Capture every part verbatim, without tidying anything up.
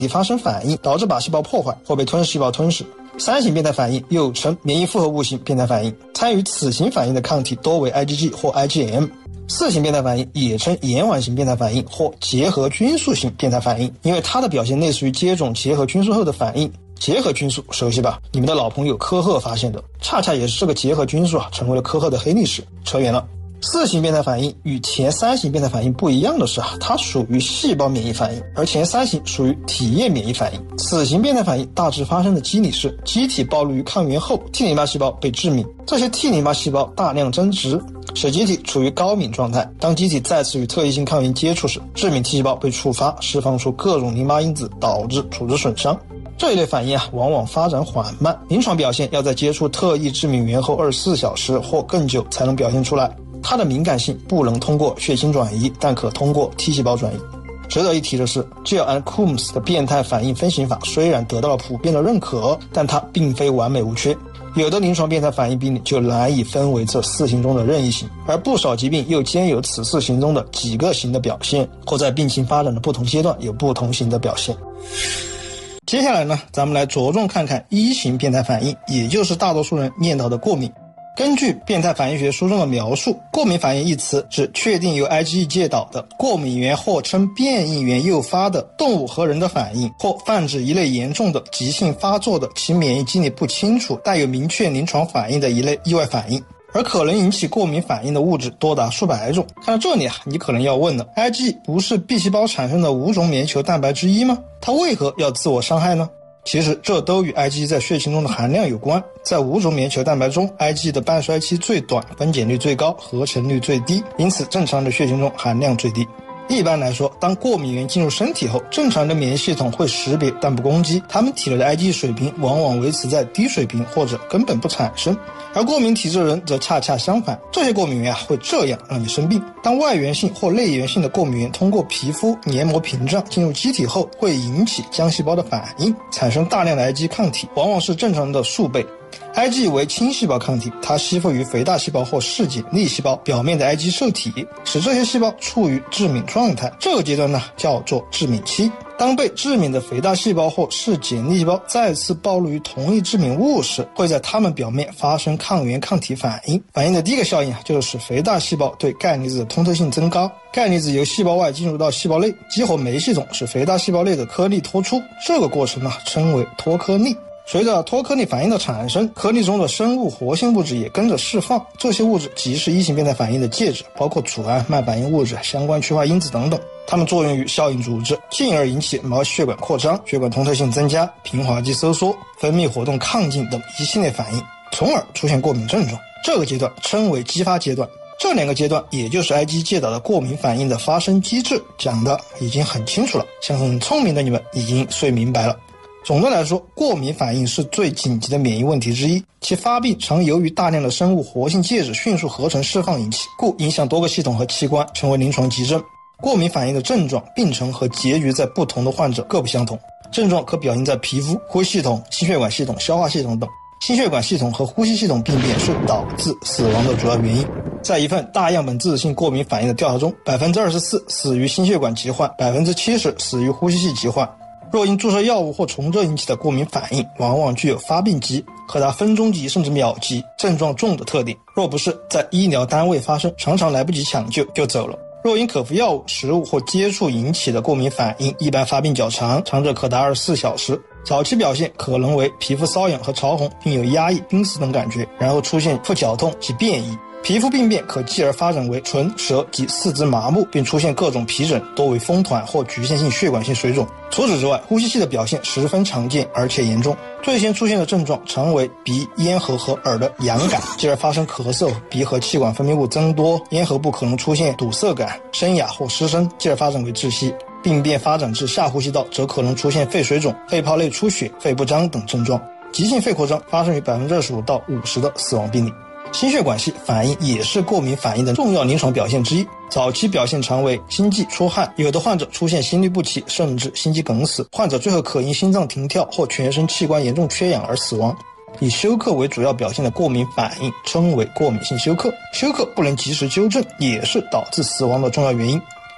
体发生反应，导致靶细胞破坏或被吞噬细胞吞噬。三型变态反应又称免疫复合物型变态反应，参与此型反应的抗体多为 IgG 或 I G M。四型变态反应也称延缓型变态反应或结合菌素型变态反应，因为它的表现类似于接种结合菌素后的反应。结合菌素熟悉吧？你们的老朋友科赫发现的，恰恰也是这个结合菌素啊，成为了科赫的黑历史。扯远了。四型变态反应与前三型变态反应不一样的是啊，它属于细胞免疫反应，而前三型属于体液免疫反应。此型变态反应大致发生的机理是，机体暴露于抗原后，T 淋巴细胞被致敏，这些 T 淋巴细胞大量增殖，使机体处于高敏状态。当机体再次与特异性抗原接触时，致敏 T 细胞被触发，释放出各种淋巴因子，导致组织损伤。这一类反应啊，往往发展缓慢，临床表现要在接触特异致敏源后二十四小时或更久才能表现出来。它的敏感性不能通过血清转移，但可通过 T 细胞转移。值得一提的是 Gill and Coombs 的变态反应分型法虽然得到了普遍的认可，但它并非完美无缺。有的临床变态反应病理就难以分为这四型中的任意型，而不少疾病又兼有此四型中的几个型的表现，或在病情发展的不同阶段有不同型的表现。接下来呢，咱们来着重看看一型变态反应，也就是大多数人念到的过敏。根据变态反应学书中的描述，过敏反应一词指确定由 IgE 介导的过敏源或称变异源诱发的动物和人的反应，或泛指一类严重的急性发作的其免疫机理不清楚但有明确临床反应的一类意外反应。而可能引起过敏反应的物质多达数百种。看到这里啊，你可能要问了， IgE 不是 B 细胞产生的五种免疫球蛋白之一吗？它为何要自我伤害呢？其实这都与 IgE 在血清中的含量有关。在五种免疫球蛋白中， IgE 的半衰期最短，分解率最高，合成率最低，因此正常的血清中含量最低。一般来说，当过敏源进入身体后，正常的免疫系统会识别但不攻击，它们体内的 IgE 水平往往维持在低水平或者根本不产生。而过敏体质的人则恰恰相反，这些过敏源啊会这样让你生病。当外源性或内源性的过敏源通过皮肤黏膜屏障进入机体后，会引起浆细胞的反应，产生大量的 IgE 抗体，往往是正常的数倍。IgE 为清细胞抗体，它吸附于肥大细胞或视碱粒细胞表面的 IgE 受体，使这些细胞处于致敏状态。这个阶段呢叫做致敏期。当被致敏的肥大细胞或视碱粒细胞再次暴露于同一致敏物时，会在它们表面发生抗原抗体反应。反应的第一个效应啊，就是使肥大细胞对钙离子的通透性增高，钙离子由细胞外进入到细胞内，激活酶系统，使肥大细胞内的颗粒脱出。这个过程呢称为脱颗粒。随着脱颗粒反应的产生，颗粒中的生物活性物质也跟着释放，这些物质即是一型变态反应的介质，包括组胺、慢反应物质、相关趋化因子等等。它们作用于效应组织，进而引起毛血管扩张、血管通透性增加、平滑肌收缩、分泌活动亢进等一系列反应，从而出现过敏症状。这个阶段称为激发阶段。这两个阶段也就是 IgE 介导的过敏反应的发生机制，讲的已经很清楚了，相信聪明的你们已经睡明白了。总的来说，过敏反应是最紧急的免疫问题之一，其发病常由于大量的生物活性介质迅速合成释放引起，故影响多个系统和器官，成为临床急症。过敏反应的症状、病程和结局在不同的患者各不相同，症状可表现在皮肤、呼吸系统、心血管系统、消化系统等。心血管系统和呼吸系统病变是导致死亡的主要原因。在一份大样本致性过敏反应的调查中， 百分之二十四 死于心血管疾患， 百分之七十 死于呼吸系疾患。若因注射药物或虫蛰引起的过敏反应，往往具有发病急、可达分钟级甚至秒级、症状重的特点。若不是在医疗单位发生，常常来不及抢救就走了。若因可服药物、食物或接触引起的过敏反应，一般发病较长，长者可达二十四小时。早期表现可能为皮肤瘙痒和潮红，并有压抑、濒死等感觉，然后出现腹绞痛及便意。皮肤病变可继而发展为唇、舌及四肢麻木，并出现各种皮疹，多为风团或局限性血管性水肿。除此之外，呼吸系的表现十分常见而且严重。最先出现的症状常为鼻、咽喉和耳的痒感，继而发生咳嗽，鼻和气管分泌物增多，咽喉部可能出现堵塞感、声哑或失声，继而发展为窒息。病变发展至下呼吸道，则可能出现肺水肿、肺泡内出血、肺不张等症状。急性肺扩张发生于 百分之二十五到五十 的死亡病例。心血管系反应也是过敏反应的重要临床表现之一，早期表现常为心悸、出汗，有的患者出现心律不齐，甚至心肌梗死，患者最后可因心脏停跳或全身器官严重缺氧而死亡。以休克为主要表现的过敏反应称为过敏性休克，休克不能及时纠正，也是导致死亡的重要原因。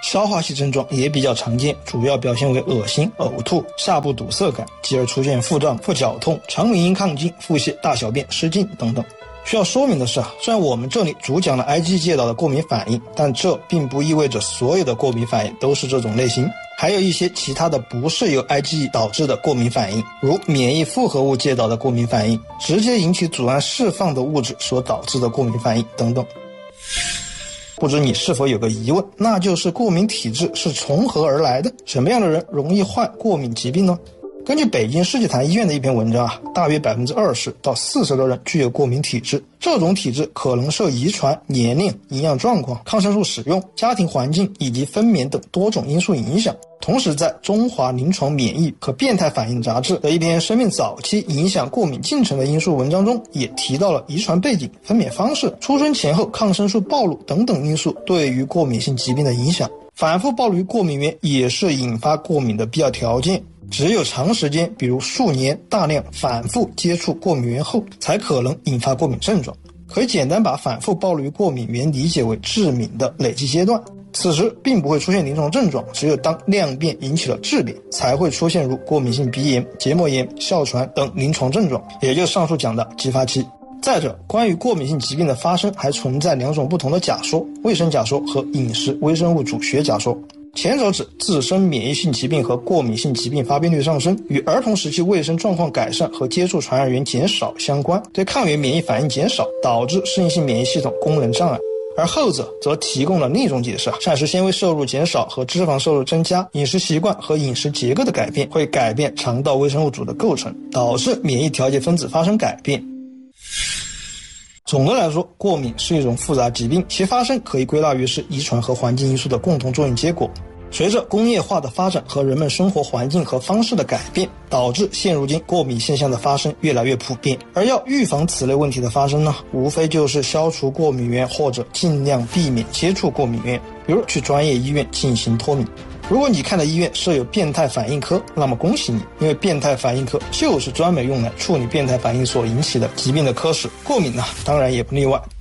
消化系症状也比较常见，主要表现为恶心、呕吐、下部堵塞感，继而出现腹胀、腹绞痛、肠鸣音亢进、腹泻、大小便失禁等等。需要说明的是啊，虽然我们这里主讲了 I G G 介导的过敏反应，但这并不意味着所有的过敏反应都是这种类型，还有一些其他的不是由 I G G 导致的过敏反应，如免疫复合物介导的过敏反应，直接引起组胺释放的物质所导致的过敏反应等等。不知你是否有个疑问，那就是过敏体质是从何而来的？什么样的人容易患过敏疾病呢？根据北京世纪坛医院的一篇文章啊，大约 百分之二十到四十 的人具有过敏体质，这种体质可能受遗传、年龄、营养状况、抗生素使用、家庭环境以及分娩等多种因素影响。同时在中华临床免疫和变态反应杂志的一篇生命早期影响过敏进程的因素文章中，也提到了遗传背景、分娩方式、出生前后抗生素暴露等等因素对于过敏性疾病的影响。反复暴露于过敏源也是引发过敏的必要条件，只有长时间，比如数年，大量反复接触过敏源后，才可能引发过敏症状。可以简单把反复暴露于过敏源理解为致敏的累积阶段，此时并不会出现临床症状，只有当量变引起了质变，才会出现如过敏性鼻炎、结膜炎、哮喘等临床症状，也就是上述讲的激发期。再者，关于过敏性疾病的发生还存在两种不同的假说，卫生假说和饮食微生物组学假说。前者指自身免疫性疾病和过敏性疾病发病率上升与儿童时期卫生状况改善和接触传染源减少相关，对抗原免疫反应减少，导致适应性免疫系统功能障碍。而后者则提供了另一种解释，膳食纤维摄入减少和脂肪摄入增加，饮食习惯和饮食结构的改变会改变肠道微生物组的构成，导致免疫调节分子发生改变。总的来说，过敏是一种复杂疾病，其发生可以归纳于是遗传和环境因素的共同作用结果。随着工业化的发展和人们生活环境和方式的改变，导致现如今过敏现象的发生越来越普遍。而要预防此类问题的发生呢，无非就是消除过敏源或者尽量避免接触过敏源，比如去专业医院进行脱敏。如果你看的医院设有变态反应科，那么恭喜你，因为变态反应科就是专门用来处理变态反应所引起的疾病的科室，过敏呢当然也不例外。